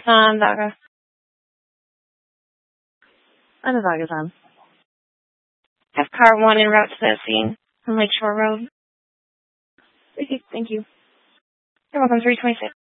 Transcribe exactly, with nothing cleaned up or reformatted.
Onondaga. Onondaga-san. Have car one en route to that scene on Lakeshore Road. Okay, thank you. You're welcome, three twenty-six.